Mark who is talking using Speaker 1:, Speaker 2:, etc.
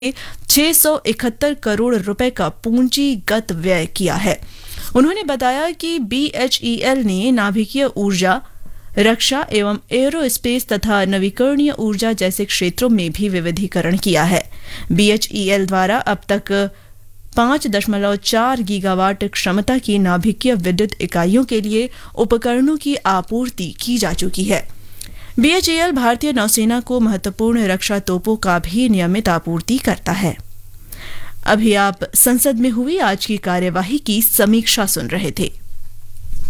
Speaker 1: 671 करोड़ रुपए का पूंजीगत व्यय किया है। उन्होंने बताया कि BHEL ने नाभिकीय ऊर्जा, रक्षा एवं एरोस्पेस तथा नवीकरणीय ऊर्जा जैसे क्षेत्रों में भी विविधीकरण किया है। BHEL द्वारा अब तक 5.4 गीगावाट क्षमता की नाभिकीय विद्युत इकाइयों के लिए उपकरणों की आपूर्ति की जा चुकी है। BHEL भारतीय नौसेना को महत्वपूर्ण रक्षा तोपों का भी नियमित आपूर्ति करता है। अभी आप संसद में हुई आज की कार्यवाही की समीक्षा सुन रहे थे।